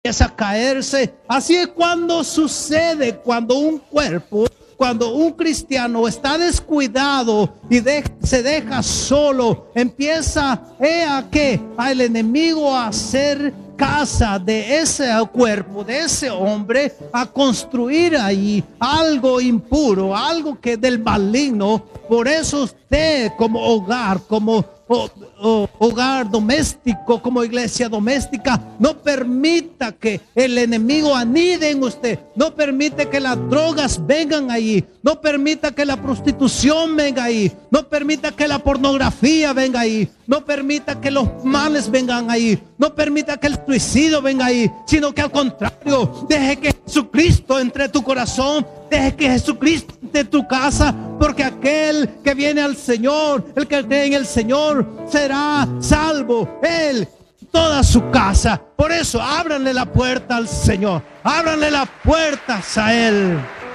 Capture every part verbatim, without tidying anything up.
empieza a caerse. Así es cuando sucede, cuando un cuerpo, cuando un cristiano está descuidado y de, se deja solo, empieza eh, a qué, al enemigo a hacer casa de ese cuerpo, de ese hombre, a construir ahí algo impuro, algo que del maligno. Por eso usted como hogar, como oh, oh, hogar doméstico, como iglesia doméstica, no permita que el enemigo anide en usted. No permite que las drogas vengan ahí. No permita que la prostitución venga ahí. No permita que la pornografía venga ahí. No permita que los males vengan ahí. No permita que el suicidio venga ahí. Sino que al contrario, deje que Jesucristo entre tu corazón. Deje que Jesucristo entre tu casa. Porque aquel que viene al Señor, el que cree en el Señor, será salvo. Él, toda su casa. Por eso, ábranle la puerta al Señor. Ábranle las puertas a Él.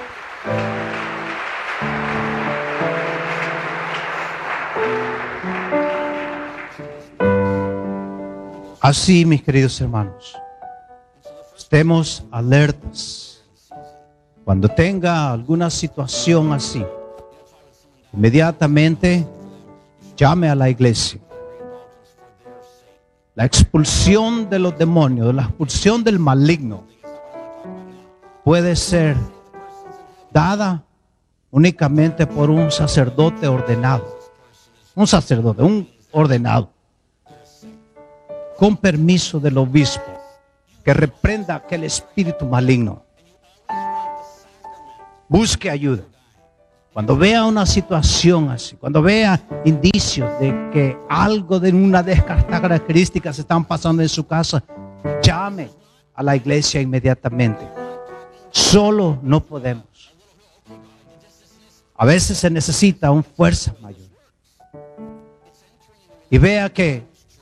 Así, mis queridos hermanos, estemos alertas. Cuando tenga alguna situación así, inmediatamente llame a la iglesia. La expulsión de los demonios, la expulsión del maligno, puede ser dada únicamente por un sacerdote ordenado. Un sacerdote, un ordenado, con permiso del obispo, que reprenda aquel espíritu maligno. Busque ayuda. Cuando vea una situación así, cuando vea indicios de que algo de una de estas características están pasando en su casa, llame a la iglesia inmediatamente. Solo no podemos. A veces se necesita una fuerza mayor. Y vea que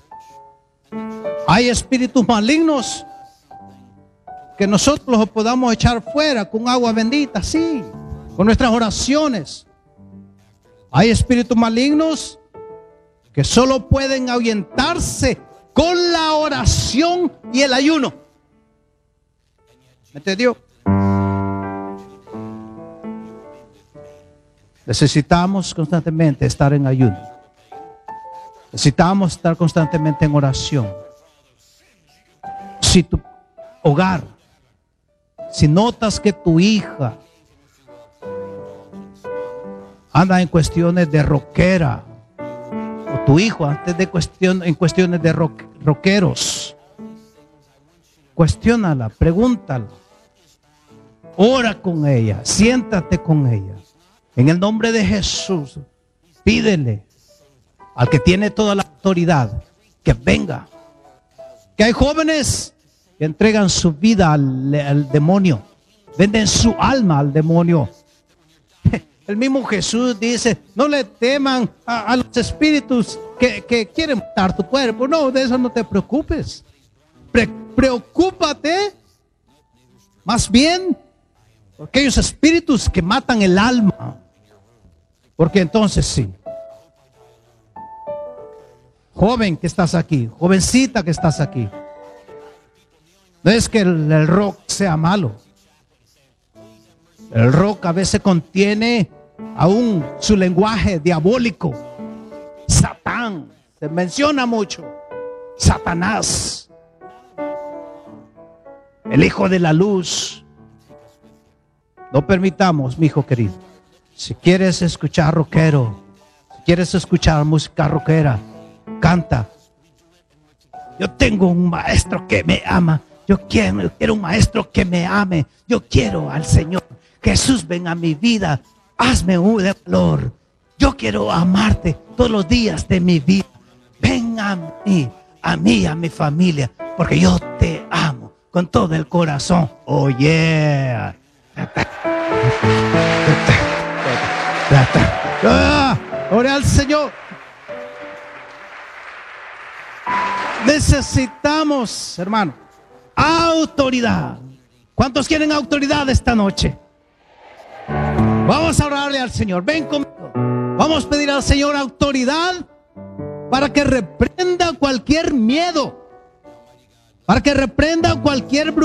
hay espíritus malignos que nosotros los podamos echar fuera con agua bendita, sí, con nuestras oraciones. Hay espíritus malignos que solo pueden ahuyentarse con la oración y el ayuno. ¿Me entendió? Necesitamos constantemente estar en ayuno. Necesitamos estar constantemente en oración. Si tu hogar, si notas que tu hija anda en cuestiones de rockera, o tu hijo antes de cuestión, en cuestiones de rock, rockeros, cuestiónala, pregúntala, ora con ella, siéntate con ella. En el nombre de Jesús, pídele al que tiene toda la autoridad que venga. Que hay jóvenes que entregan su vida al, al demonio, venden su alma al demonio. El mismo Jesús dice: no le teman a, a los espíritus que, que quieren matar tu cuerpo. No, de eso no te preocupes. Pre, preocúpate más bien por aquellos espíritus que matan el alma. Porque entonces sí, joven que estás aquí, jovencita que estás aquí, no es que el, el rock sea malo. El rock a veces contiene aún su lenguaje diabólico. Satán, se menciona mucho. Satanás, el hijo de la luz. No permitamos, mi hijo querido, si quieres escuchar rockero, si quieres escuchar música rockera, canta. Yo tengo un maestro que me ama. Yo quiero, yo quiero un maestro que me ame. Yo quiero al Señor. Jesús, ven a mi vida. Hazme un de valor. Yo quiero amarte todos los días de mi vida. Ven a mí, a mí, a mi familia, porque yo te amo con todo el corazón. Oh yeah. Ah, ore al Señor. Necesitamos, hermano, autoridad. ¿Cuántos quieren autoridad esta noche? Vamos a orarle al Señor. Ven conmigo. Vamos a pedir al Señor autoridad para que reprenda cualquier miedo, para que reprenda cualquier brujería,